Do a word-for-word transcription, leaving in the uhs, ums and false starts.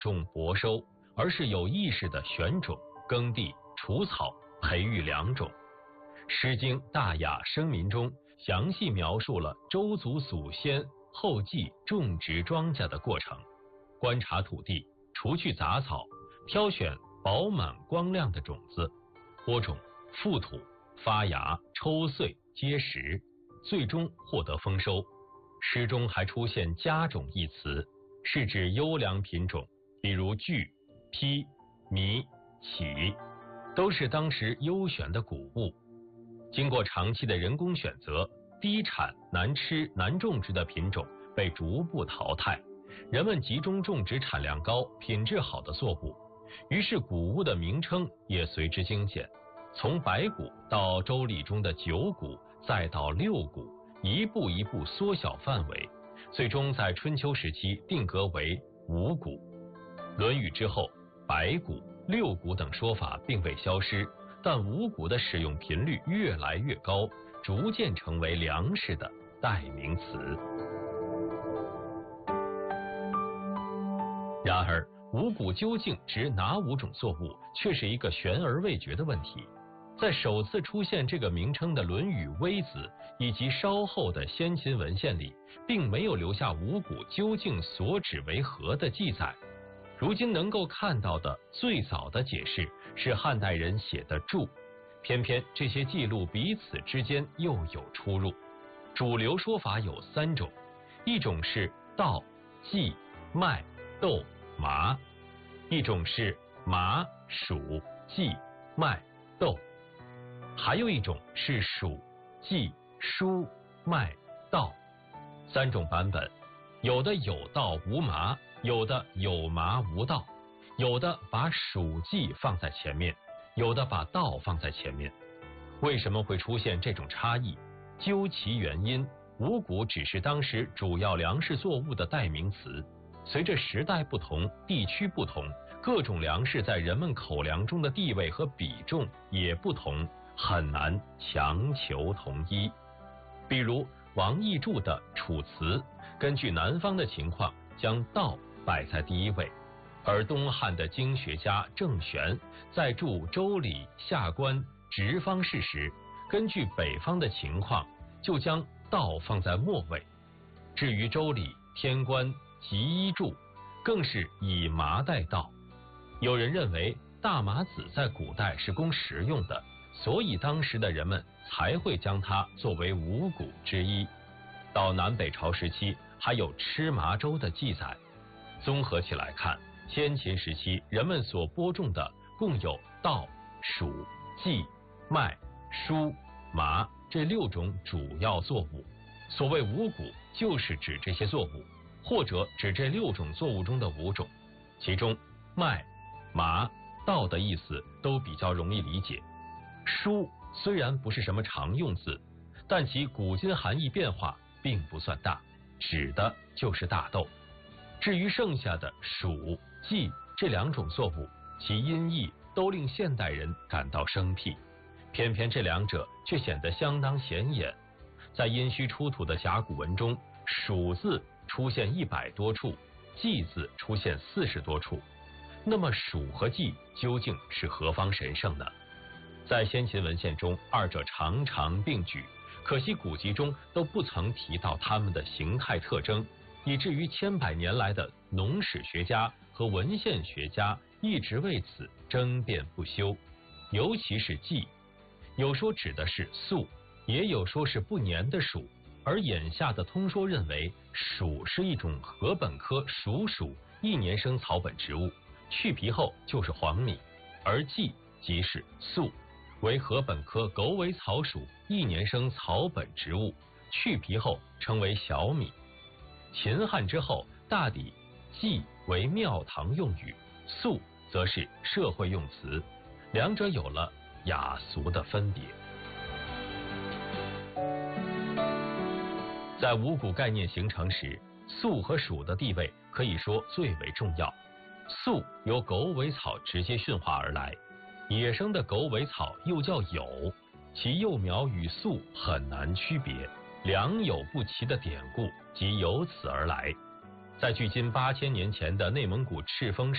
重薄收，而是有意识的选种、耕地、除草、培育良种。《诗经·大雅·生民》中详细描述了周族祖先后继种植庄稼的过程，观察土地，除去杂草，挑选饱满光亮的种子，播种、覆土、发芽、抽穗、结实，最终获得丰收。诗中还出现佳种一词，是指优良品种，比如苣、披、糜、杞，都是当时优选的谷物。经过长期的人工选择，低产、难吃、难种植的品种被逐步淘汰，人们集中种植产量高、品质好的作物，于是谷物的名称也随之精简，从白谷到周礼中的九谷，再到六谷，一步一步缩小范围，最终在春秋时期定格为五谷。论语之后，白谷、六谷等说法并未消失，但五谷的使用频率越来越高，逐渐成为粮食的代名词。然而，五谷究竟指哪五种作物，却是一个悬而未决的问题。在首次出现这个名称的《论语·微子》以及稍后的先秦文献里，并没有留下五谷究竟所指为何的记载。如今能够看到的最早的解释是汉代人写的注，偏偏这些记录彼此之间又有出入。主流说法有三种，一种是稻、稷、麦、豆、麻，一种是麻、黍、稷、麦、豆，还有一种是黍、稷、菽、麦、稻。三种版本，有的有稻无麻，有的有麻无稻，有的把黍稷放在前面，有的把稻放在前面。为什么会出现这种差异？究其原因，五谷只是当时主要粮食作物的代名词，随着时代不同、地区不同，各种粮食在人们口粮中的地位和比重也不同，很难强求统一。比如王逸注的《楚辞》，根据南方的情况，将稻摆在第一位，而东汉的经学家郑玄在注《周礼》下官直方士时，根据北方的情况，就将稻放在末位。至于《周礼》天官集一注，更是以麻代稻。有人认为大麻籽在古代是供食用的，所以当时的人们才会将它作为五谷之一。到南北朝时期，还有吃麻粥的记载。综合起来看，先秦时期人们所播种的共有稻、黍、稷、麦、菽、麻这六种主要作物。所谓五谷，就是指这些作物，或者指这六种作物中的五种。其中麦、麻、稻的意思都比较容易理解。菽虽然不是什么常用字，但其古今含义变化并不算大，指的就是大豆。至于剩下的黍、稷这两种作物，其音译都令现代人感到生僻，偏偏这两者却显得相当显眼。在殷墟出土的甲骨文中，黍字出现一百多处，稷字出现四十多处。那么黍和稷究竟是何方神圣呢？在先秦文献中，二者常常并举，可惜古籍中都不曾提到它们的形态特征，以至于千百年来的农史学家和文献学家一直为此争辩不休。尤其是稷，有说指的是粟，也有说是不粘的黍，而眼下的通说认为黍是一种禾本科黍属一年生草本植物，去皮后就是黄米，而稷即是粟，为禾本科狗尾草属一年生草本植物，去皮后称为小米。秦汉之后，大抵稷为庙堂用语，粟则是社会用词，两者有了雅俗的分别。在五谷概念形成时，粟和黍的地位可以说最为重要。粟由狗尾草直接驯化而来，野生的狗尾草又叫友，其幼苗与粟很难区别，良莠不齐的典故即由此而来。在距今八千年前的内蒙古赤峰